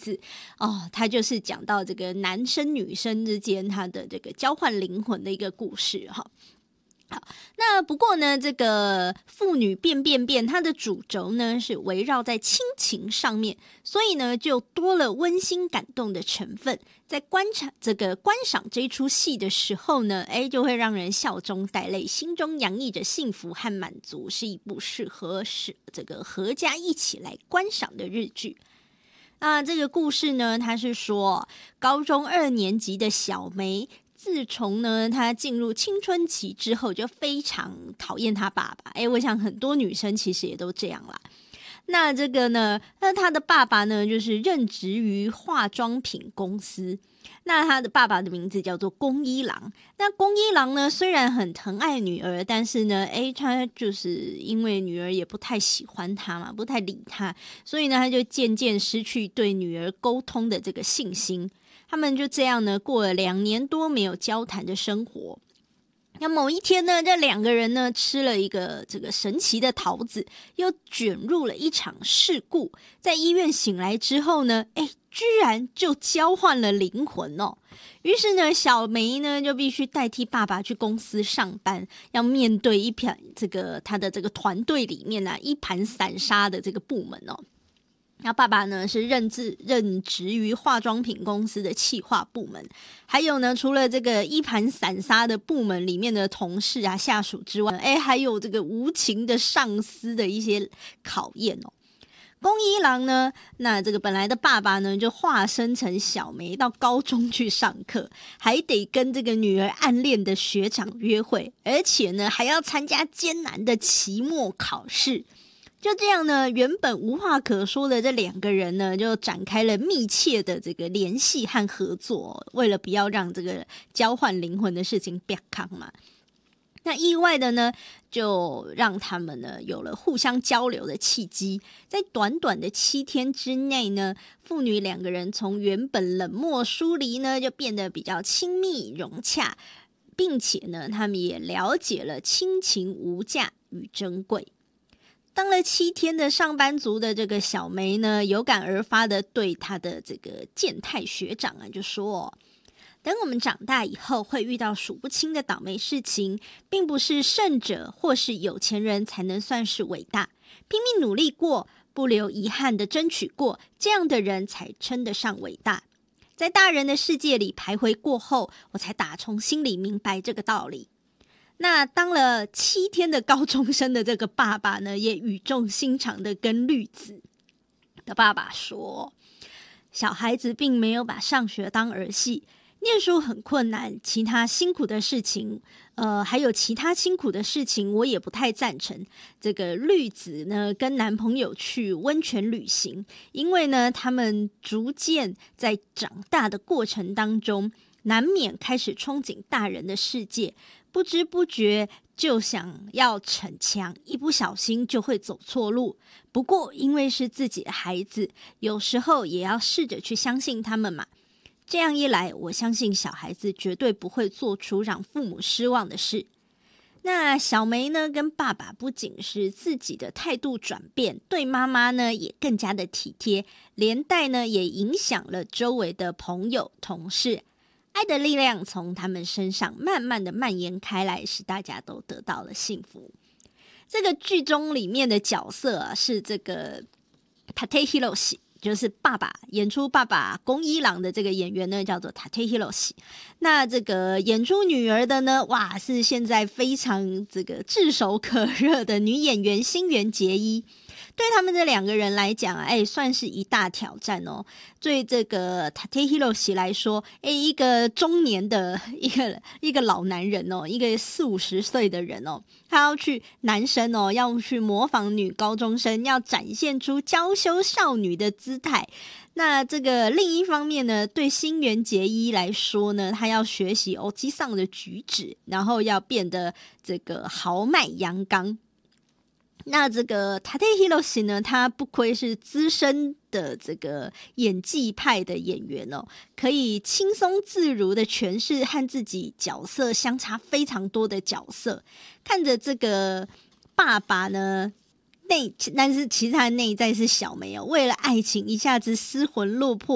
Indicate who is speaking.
Speaker 1: 字它就是讲到这个男生女生之间他的这个交换灵魂的一个故事哈。好，那不过呢，这个妇女变变变，它的主轴呢是围绕在亲情上面，所以呢就多了温馨感动的成分。在观赏这一出戏的时候呢，就会让人笑中带泪，心中洋溢着幸福和满足，是一部适合这个合家一起来观赏的日剧。那这个故事呢，它是说高中2年级的小梅。自从呢，她进入青春期之后，就非常讨厌她爸爸。我想很多女生其实也都这样啦。那这个呢，她的爸爸呢，就是任职于化妆品公司。那她的爸爸的名字叫做宫一郎。那宫一郎呢，虽然很疼爱女儿，但是呢，他就是因为女儿也不太喜欢他嘛，不太理他，所以呢，他就渐渐失去对女儿沟通的这个信心。他们就这样呢，过了2年多没有交谈的生活。那某一天呢，这2个人呢吃了一个这个神奇的桃子，又卷入了一场事故。在医院醒来之后呢，居然就交换了灵魂哦。于是呢，小梅呢就必须代替爸爸去公司上班，要面对他的这个团队里面一盘散沙的这个部门哦。那爸爸呢是任职于化妆品公司的企划部门，还有呢，除了这个一盘散沙的部门里面的同事下属之外，还有这个无情的上司的一些考验哦。宫一郎呢，那这个本来的爸爸呢，就化身成小梅到高中去上课，还得跟这个女儿暗恋的学长约会，而且呢还要参加艰难的期末考试。就这样呢，原本无话可说的这2个人呢，就展开了密切的这个联系和合作，为了不要让这个交换灵魂的事情变康嘛。那意外的呢，就让他们呢有了互相交流的契机。在短短的7天之内呢，父女2个人从原本冷漠疏离呢，就变得比较亲密融洽，并且呢，他们也了解了亲情无价与珍贵。当了7天的上班族的这个小梅呢，有感而发的对她的这个健太学长就说等我们长大以后会遇到数不清的倒霉事情，并不是胜者或是有钱人才能算是伟大，拼命努力过，不留遗憾的争取过，这样的人才称得上伟大。在大人的世界里徘徊过后，我才打从心里明白这个道理。那当了7天的高中生的这个爸爸呢，也语重心长的跟绿子的爸爸说，小孩子并没有把上学当儿戏，念书很困难，其他辛苦的事情我也不太赞成。这个绿子呢跟男朋友去温泉旅行，因为呢他们逐渐在长大的过程当中，难免开始憧憬大人的世界，不知不觉就想要逞强，一不小心就会走错路。不过因为是自己的孩子，有时候也要试着去相信他们嘛。这样一来，我相信小孩子绝对不会做出让父母失望的事。那小梅呢跟爸爸不仅是自己的态度转变，对妈妈呢也更加的体贴，连带呢也影响了周围的朋友同事。爱的力量从他们身上慢慢的蔓延开来，使大家都得到了幸福。这个剧中里面的角色是这个 Tate Hiroshi， 就是演出爸爸宫一郎的这个演员呢叫做 Tate Hiroshi。 那这个演出女儿的呢，是现在非常这个炙手可热的女演员新垣结衣。对他们这2个人来讲算是一大挑战哦。对这个 Tate Hiroshi 来说，一个中年的一个老男人哦，一个40-50岁的人哦，他男生哦要去模仿女高中生，要展现出娇羞少女的姿态。那这个另一方面呢，对新垣结衣来说呢，他要学习欧吉桑的举止，然后要变得这个豪迈阳刚。那这个 Tate Hiroshi 呢，他不愧是资深的这个演技派的演员哦，可以轻松自如的诠释和自己角色相差非常多的角色。看着这个爸爸呢，但是其实他的内在是小梅哦，为了爱情一下子失魂落魄